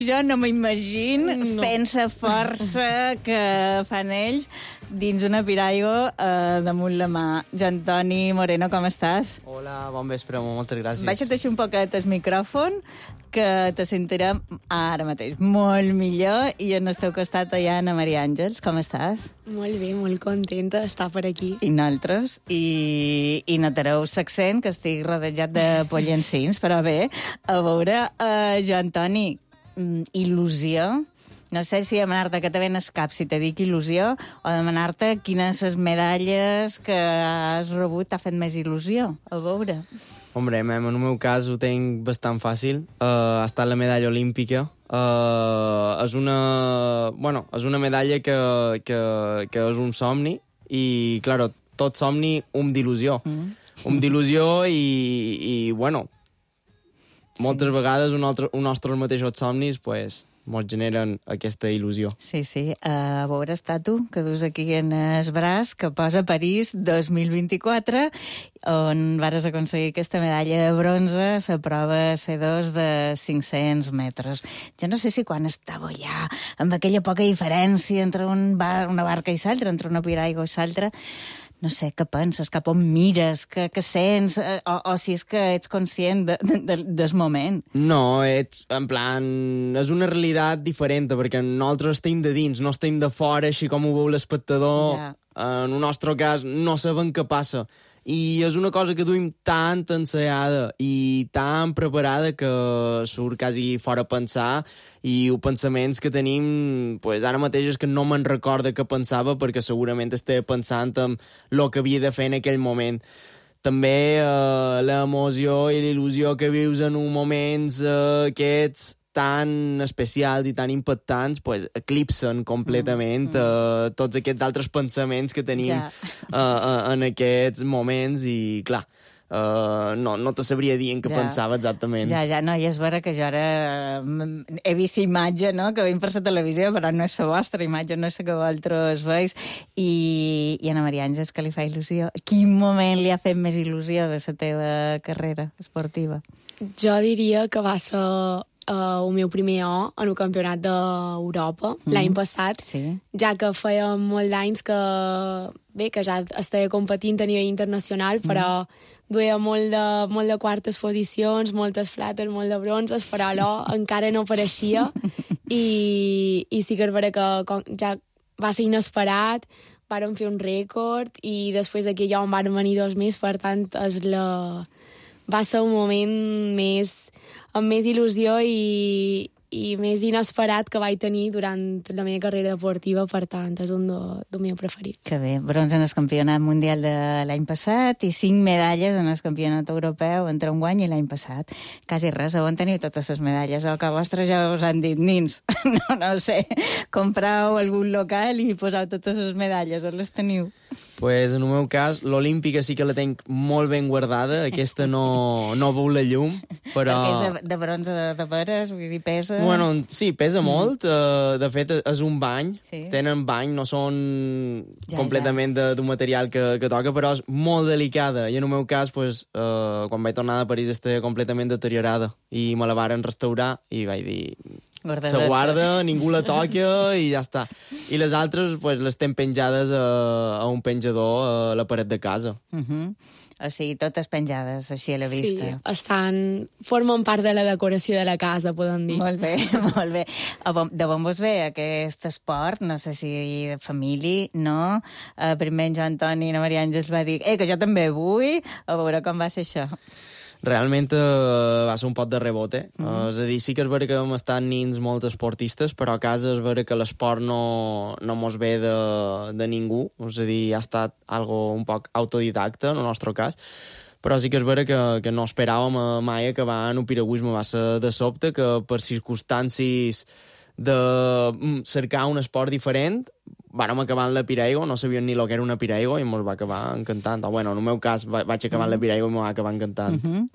Jo no m'imagino fent-se força que fan ells dins una piraigo damunt la mà. Joan Toni Moreno, com estàs? Hola, bon vespre, moltes gràcies. Baixa't així un poquet el micròfon, que te sentirem ara mateix molt millor, i en el teu costat hi ha Anna Maria Àngels. Com estàs? Molt bé, molt contenta d'estar per aquí. I nosaltres. I notareu l'accent, que estic rodejat de pollencins, però bé, a veure, Joan Toni, il·lusió. No sé si demanar-te que te ven el cap si te dic il·lusió, o demanar-te quines les medalles que has rebut t'ha fet més il·lusió. A veure. Hombre, en el meu cas ho tinc bastant fàcil. Ha estat la medalla olímpica. És una medalla que és un somni, i, claro, tot somni d'il·lusió. D'il·lusió i, bueno, moltes vegades els nostres mateixos somnis, pues, mos generen aquesta il·lusió. Sí. A veure, està tu, que dus aquí en el braç, que posa París 2024, on vares aconseguir aquesta medalla de bronze a la prova C2 de 500 metres. Jo no sé si quan estava allà, amb aquella poca diferència entre una barca i l'altra, entre una piraigo i l'altra, no sé, què penses, cap on mires, què sents, o si és que ets conscient del moment. No, és una realitat diferent, perquè nosaltres estem de dins, no estem de fora, així com ho veu l'espectador. Ja. En el nostre cas, no sabem què passa. I és una cosa que duim tan ensaiada i tan preparada que surt quasi fora pensar, i els pensaments que tenim, pues, ara mateix és que no me'n recorda què pensava, perquè segurament estava pensant en el que havia de fer en aquell moment. També l'emoció i la il·lusió que vius en uns moments aquests tan especials i tan impactants, pues, eclipsen completament tots aquests altres pensaments que tenim en aquests moments, i clar, no te sabria dir en què pensava exactament. No, i és vera que jo ara he vist imatge, no?, que veiem per la televisió, però no és la vostra imatge, no és la que vosaltres veus, i Anna Maria Àngels, que li fa il·lusió. Quin moment li ha fet més il·lusió de la teva carrera esportiva? Jo diria que va ser el meu primer O en el campionat d'Europa l'any passat, ja que feia molt d'anys que ja estava competint a nivell internacional, però duia molt de quartes posicions, moltes flates, molt de bronzes, però l'O encara no apareixia, i sí que és vera que ja va ser inesperat, vàrem fer un rècord, i després d'aquí ja en van venir 2 més, per tant va ser un moment amb més il·lusió i més inesperat que vaig tenir durant la meva carrera deportiva, per tant, és un dels meus preferits. Que bé, bronze en el campionat mundial de l'any passat i 5 medalles en el campionat europeu entre un guany i l'any passat. Quasi res, on teniu totes les medalles? O que vostres ja us han dit, nins, no sé, comprau algun local i posau totes les medalles, on les teniu? Pues en el meu cas, l'olímpica sí que la tenc molt ben guardada, aquesta no veu la llum, però... Perquè és de bronze de veres, vull dir, pesa... Bueno, sí, pesa molt, de fet és un bany, tenen bany, no són completament d'un material que toca, però és molt delicada, i en el meu cas, pues, quan vaig tornar de París estava completament deteriorada, i me la varen restaurar, i vaig dir... Se guarda, ningú la toca i ja està. I les altres, pues, les tenen penjades a un penjador a la paret de casa. O sigui, totes penjades, així a la vista. Sí, formen part de la decoració de la casa, podem dir. Molt bé, molt bé. De on vos ve aquest esport? No sé si de família, no? Primer en Joan Toni i Anna Maria Àngels va dir que jo també vull, a veure com va ser això. Realment va ser un pot de rebote. És a dir, sí que és vera que hem estat nins molt esportistes, però a casa és vera que l'esport no mos ve de ningú. És a dir, ha estat algo un poc autodidacta, en el nostre cas. Però sí que és vera que no esperàvem mai acabar en el piragüisme. Va ser de sobte que per circumstàncies de cercar un esport diferent vàrem acabar en la piraigo, no sabíem ni el que era una piraigo, i ens va acabar encantant. Bueno, en el meu cas vaig acabar en la piraigo i m'ho va acabar encantant.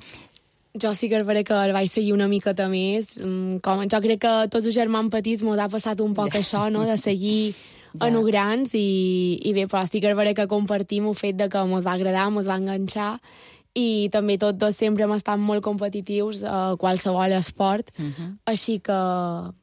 Jo sí que és vera que el vaig seguir una miqueta més. Jo crec que a tots els germans petits ens ha passat un poc això, no?, de seguir en els grans, i bé, però sí que és vera que compartim el fet de que ens va agradar, ens va enganxar, i també tots dos sempre hem estat molt competitius a qualsevol esport, així que